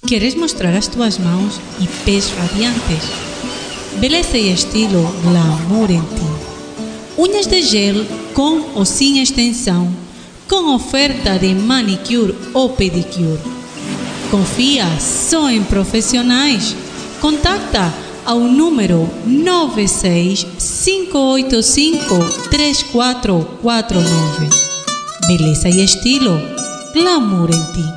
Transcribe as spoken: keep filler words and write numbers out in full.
Queres mostrar as tuas mãos e pés radiantes? Beleza e estilo glamour em ti. Unhas de gel com ou sem extensão, com oferta de manicure ou pedicure. Confia só em profissionais. Contacta ao número nove seis cinco oito cinco três quatro quatro nove. Beleza e estilo glamour em ti.